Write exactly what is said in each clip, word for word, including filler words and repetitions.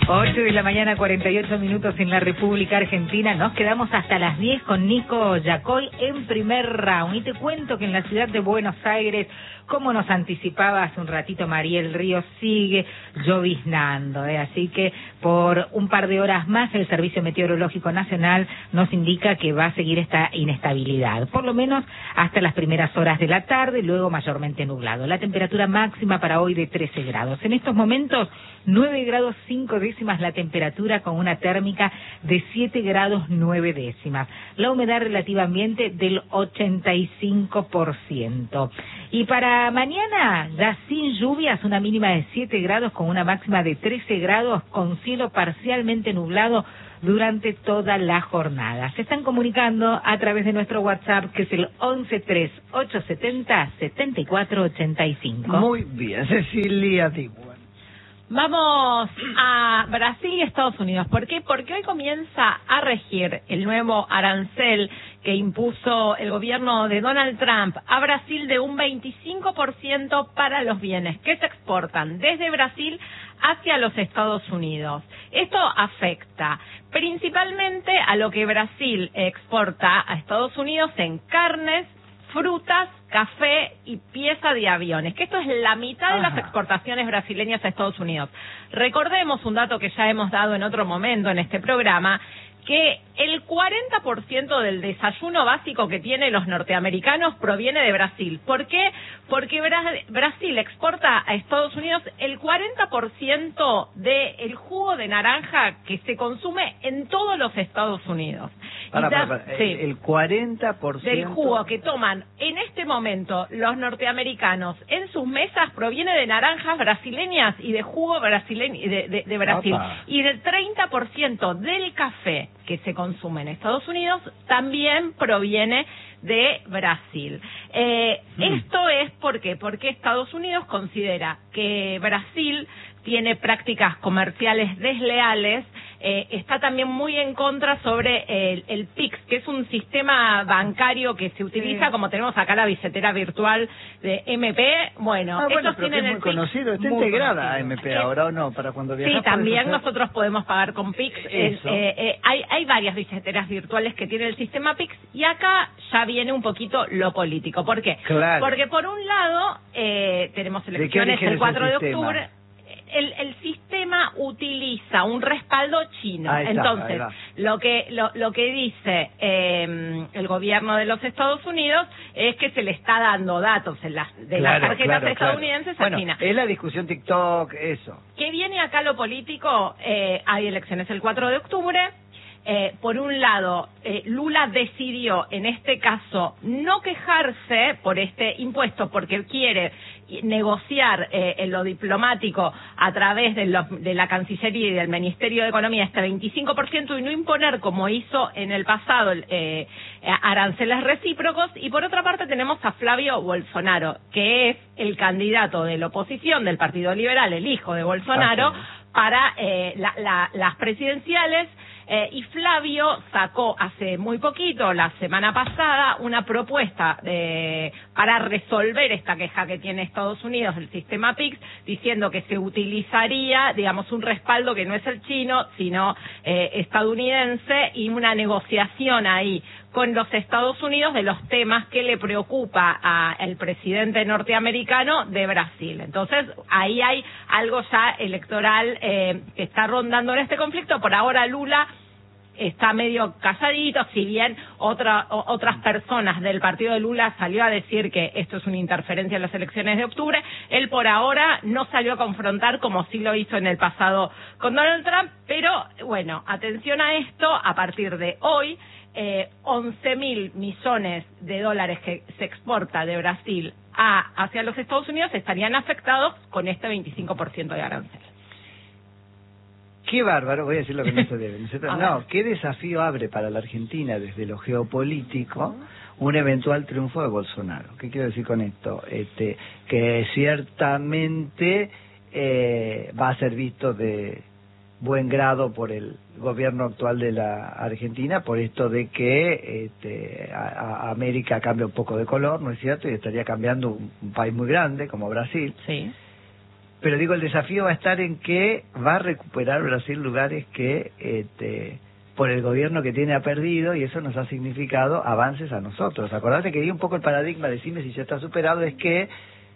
ocho de la mañana, cuarenta y ocho minutos en la República Argentina. Nos quedamos hasta las diez con Nico Yacoy en primer round. Y te cuento que en la ciudad de Buenos Aires, como nos anticipaba hace un ratito Mariel Ríos, sigue lloviznando, ¿eh? Así que por un par de horas más el Servicio Meteorológico Nacional nos indica que va a seguir esta inestabilidad, por lo menos hasta las primeras horas de la tarde, luego mayormente nublado. La temperatura máxima para hoy de trece grados. En estos momentos, nueve grados cinco décimas la temperatura, con una térmica de siete grados nueve décimas. La humedad relativa ambiente del ochenta y cinco por ciento. Y para mañana, ya sin lluvias, una mínima de siete grados con una máxima de trece grados, con cielo parcialmente nublado durante toda la jornada. Se están comunicando a través de nuestro WhatsApp, que es el once tres ocho setenta setenta y cuatro ochenta y cinco. Muy bien, Cecilia Dibuan. Vamos a Brasil y Estados Unidos. ¿Por qué? Porque hoy comienza a regir el nuevo arancel que impuso el gobierno de Donald Trump a Brasil de un veinticinco por ciento para los bienes que se exportan desde Brasil hacia los Estados Unidos. Esto afecta principalmente a lo que Brasil exporta a Estados Unidos en carnes, frutas, café y pieza de aviones, que esto es la mitad de las exportaciones brasileñas a Estados Unidos. Recordemos un dato que ya hemos dado en otro momento en este programa, que el cuarenta por ciento del desayuno básico que tienen los norteamericanos proviene de Brasil. ¿Por qué? Porque Bra- Brasil exporta a Estados Unidos el cuarenta por ciento del jugo de naranja que se consume en todos los Estados Unidos. Para, Y ya, para, para, sí, el cuarenta por ciento del jugo que toman en este momento los norteamericanos en sus mesas proviene de naranjas brasileñas y de jugo brasileño de, de, de Brasil. Opa. Y del treinta por ciento del café que se consume en Estados Unidos también proviene de Brasil. Eh, mm. Esto es ¿por qué? Porque Estados Unidos considera que Brasil tiene prácticas comerciales desleales. Eh, está también muy en contra sobre el, el P I X, que es un sistema bancario que se utiliza, sí, como tenemos acá la billetera virtual de M P. Bueno, ah, bueno estos pero tienen que es muy el P I X conocido, está muy integrada conocido. a M P ahora, ¿o no? Para cuando viajas. Sí, también nosotros podemos pagar con P I X. Eh, eh, eh, hay, hay varias billeteras virtuales que tiene el sistema P I X, y acá ya viene un poquito lo político. ¿Por qué? Claro. Porque por un lado eh, tenemos elecciones el cuatro de octubre. El, el sistema utiliza un respaldo chino. Ahí está, entonces ahí lo que lo, lo que dice eh, el gobierno de los Estados Unidos es que se le está dando datos en las, de claro, las tarjetas claro, estadounidenses claro. a Bueno, China. es la discusión TikTok, eso. ¿Qué viene acá lo político? Eh, hay elecciones el cuatro de octubre. Eh, por un lado, eh, Lula decidió, en este caso, no quejarse por este impuesto porque quiere negociar eh, en lo diplomático a través de, los, de la Cancillería y del Ministerio de Economía este veinticinco por ciento y no imponer, como hizo en el pasado, eh, aranceles recíprocos. Y por otra parte tenemos a Flavio Bolsonaro, que es el candidato de la oposición del Partido Liberal, el hijo de Bolsonaro, okay, para eh, la, la, las presidenciales. Eh, y Flavio sacó hace muy poquito, la semana pasada, una propuesta de, para resolver esta queja que tiene Estados Unidos del sistema P I X, diciendo que se utilizaría, digamos, un respaldo que no es el chino, sino eh, estadounidense, y una negociación ahí con los Estados Unidos de los temas que le preocupa al presidente norteamericano de Brasil. Entonces, ahí hay algo ya electoral eh, que está rondando en este conflicto. Por ahora Lula está medio calladito, si bien otra, o, otras personas del partido de Lula salió a decir que esto es una interferencia en las elecciones de octubre. Él por ahora no salió a confrontar como sí lo hizo en el pasado con Donald Trump, pero bueno, atención a esto, a partir de hoy, eh, once mil millones de dólares que se exporta de Brasil a, hacia los Estados Unidos estarían afectados con este veinticinco por ciento de arancel. Qué bárbaro, voy a decir lo que no se debe. No, qué desafío abre para la Argentina desde lo geopolítico un eventual triunfo de Bolsonaro. ¿Qué quiero decir con esto? Este, que ciertamente eh, va a ser visto de buen grado por el gobierno actual de la Argentina, por esto de que este, a, a América cambia un poco de color, ¿no es cierto? Y estaría cambiando un, un país muy grande como Brasil. Sí. Pero digo, el desafío va a estar en que va a recuperar Brasil lugares que este, por el gobierno que tiene ha perdido, y eso nos ha significado avances a nosotros. Acordate que di un poco el paradigma, decime si ya está superado, es que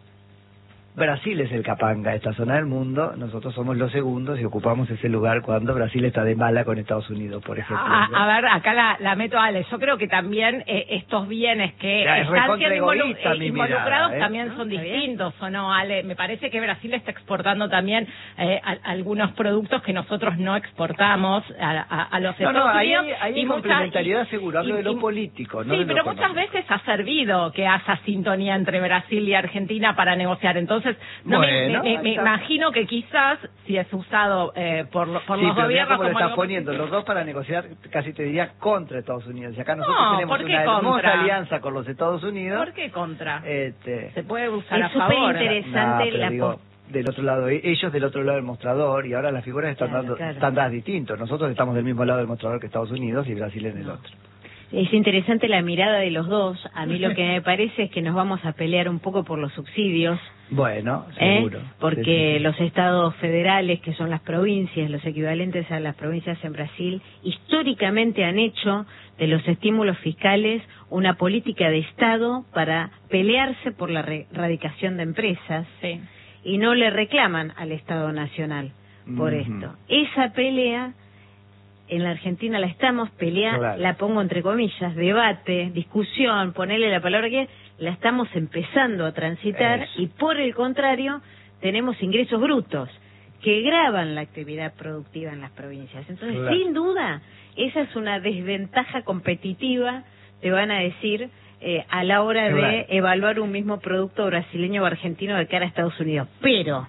Brasil es el capanga de esta zona del mundo, nosotros somos los segundos y ocupamos ese lugar cuando Brasil está de mala con Estados Unidos, por ejemplo. A, a ver, acá la, la meto a Ale. Yo creo que también eh, estos bienes que ya, están siendo involu eh, involucrados mirada, ¿eh? también ¿No? son ¿Está distintos, ¿o no, Ale? Me parece que Brasil está exportando también eh, a, algunos productos que nosotros no exportamos a, a, a los no, Estados no, Unidos. Ahí hay, hay y complementariedad, mucha, seguro, hablo y, de lo y, político, no sí, de lo pero económico. muchas veces ha servido que haya sintonía entre Brasil y Argentina para negociar. Entonces, no bueno, me, me, me imagino que quizás, si es usado eh, por, por sí, los pero gobiernos... como lo como estás algo poniendo, los dos para negociar, casi te diría, contra Estados Unidos. Y acá nosotros No, tenemos ¿por qué una hermosa contra? alianza con los Estados Unidos. ¿Por qué contra? Este, Se puede usar Es a favor. superinteresante. no, pero la digo, del otro lado, ellos del otro lado del mostrador, y ahora las figuras están Claro, dando claro. están dadas distintos. Nosotros estamos del mismo lado del mostrador que Estados Unidos y Brasil en el No. otro. Es interesante la mirada de los dos. A mí lo que me parece es que nos vamos a pelear un poco por los subsidios. Bueno, ¿eh? seguro. Porque Sí, sí, sí. los estados federales, que son las provincias, los equivalentes a las provincias en Brasil, históricamente han hecho de los estímulos fiscales una política de Estado para pelearse por la erradicación de empresas, Sí. y no le reclaman al Estado Nacional por Ujú. esto. Esa pelea en la Argentina la estamos peleando, Claro. la pongo entre comillas, debate, discusión, ponerle la palabra que la estamos empezando a transitar, Eso. y por el contrario tenemos ingresos brutos que gravan la actividad productiva en las provincias. Entonces, Claro. sin duda, esa es una desventaja competitiva, te van a decir, eh, a la hora Claro. de evaluar un mismo producto brasileño o argentino de cara a Estados Unidos. Pero,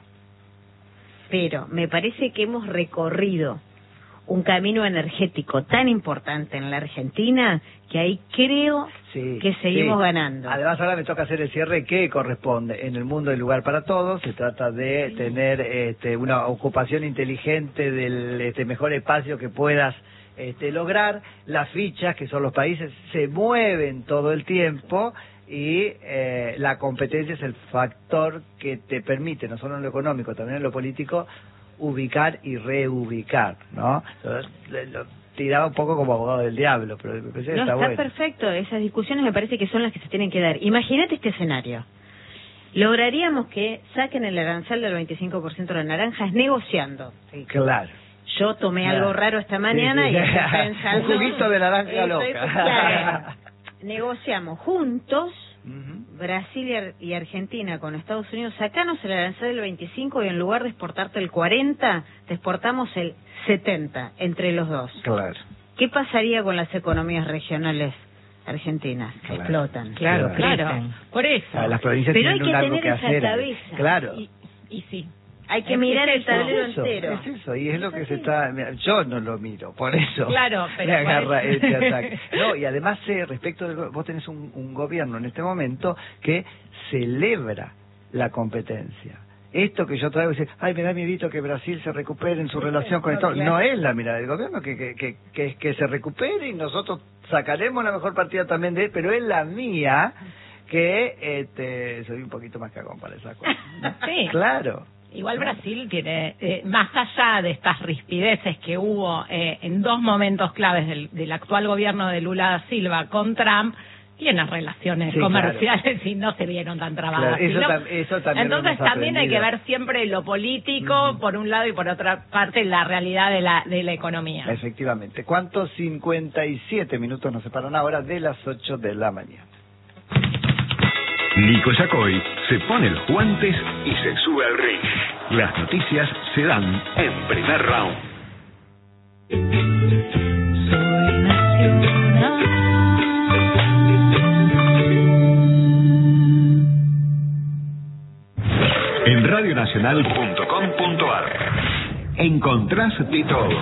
pero, me parece que hemos recorrido un camino energético tan importante en la Argentina que ahí creo Sí, que seguimos sí. ganando. Además, ahora me toca hacer el cierre que corresponde. En el mundo hay lugar para todos. Se trata de tener este, una ocupación inteligente del este, mejor espacio que puedas este, lograr. Las fichas, que son los países, se mueven todo el tiempo, y eh, la competencia es el factor que te permite, no solo en lo económico, también en lo político, ubicar y reubicar, ¿no? Entonces, lo tiraba un poco como abogado del diablo, pero me parece que No, está, está bueno. perfecto. Esas discusiones me parece que son las que se tienen que dar. Imagínate este escenario. Lograríamos que saquen el arancel del veinticinco por ciento de las naranjas negociando. Sí. Claro. Yo tomé Claro. algo raro esta mañana Sí, sí. y estoy pensando... Un juguito de naranja Eso, loca. eso, claro. Negociamos juntos, Ujú. Brasil y Ar- y Argentina con Estados Unidos, sacanos el arancel del veinticinco y en lugar de exportarte el cuarenta, te exportamos el setenta entre los dos. Claro. ¿Qué pasaría con las economías regionales argentinas? Claro. Explotan. Claro, Claro, crecen. por eso. Ah, las provincias Pero hay tienen que algo tener que esa hacer. cabeza. Claro. Y, y sí. Hay que Es- mirar es el eso. tablero Es eso, entero. es eso, y es lo que se está... mira, yo no lo miro, por eso Claro, pero me agarra por eso. este ataque. No, y además, eh, respecto de... Vos tenés un, un gobierno en este momento que celebra la competencia. Esto que yo traigo, dice, ay, me da miedito que Brasil se recupere en su relación con Estados Unidos. No es la mirada del gobierno que, que, que, que, que se recupere, y nosotros sacaremos la mejor partida también de él, pero es la mía que este, soy un poquito más cagón para esa cosa. Sí. Claro. Igual Brasil tiene, eh, más allá de estas rispideces que hubo eh, en dos momentos claves del, del actual gobierno de Lula da Silva con Trump, tiene relaciones Sí, comerciales claro. y no se vieron tan trabadas. Claro, eso ¿no? tam- eso también lo Entonces hemos también hay que aprendido. ver siempre lo político Ujú. por un lado y por otra parte la realidad de la, de la economía. Efectivamente. ¿Cuántos? cincuenta y siete minutos nos separan ahora de las ocho de la mañana. Nico Yacoy se pone los guantes y se sube al ring. Las noticias se dan en primer round. Soy nacional. En radionacional punto com punto ar encontrás de todo.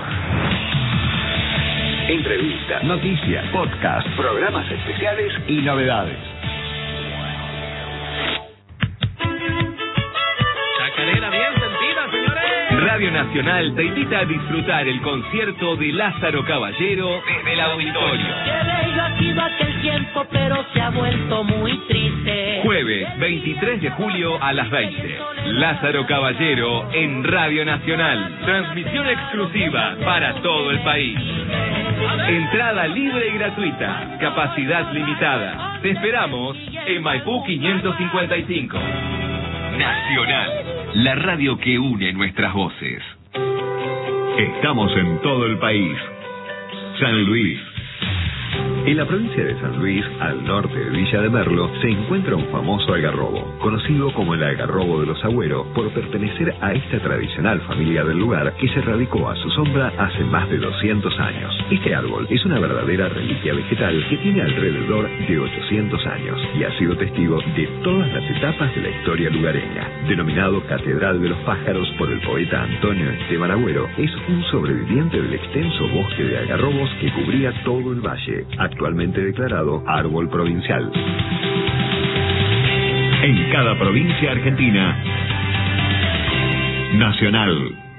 Entrevistas, noticias, podcast, programas especiales y novedades. Chacarera bien sentida, señores. Radio Nacional te invita a disfrutar el concierto de Lázaro Caballero desde el auditorio. bello ha sido aquel tiempo, pero se ha vuelto muy triste. Jueves veintitrés de julio a las veinte. Lázaro Caballero en Radio Nacional. Transmisión exclusiva para todo el país. Entrada libre y gratuita. Capacidad limitada. Te esperamos en Maipú quinientos cincuenta y cinco. Nacional, la radio que une nuestras voces. Estamos en todo el país. San Luis. En la provincia de San Luis, al norte de Villa de Merlo, se encuentra un famoso algarrobo, conocido como el algarrobo de los Agüero, por pertenecer a esta tradicional familia del lugar que se radicó a su sombra hace más de doscientos años. Este árbol es una verdadera reliquia vegetal que tiene alrededor de ochocientos años y ha sido testigo de todas las etapas de la historia lugareña. Denominado Catedral de los Pájaros por el poeta Antonio Esteban Agüero, es un sobreviviente del extenso bosque de algarrobos que cubría todo el valle, actualmente declarado árbol provincial. En cada provincia argentina, Nacional.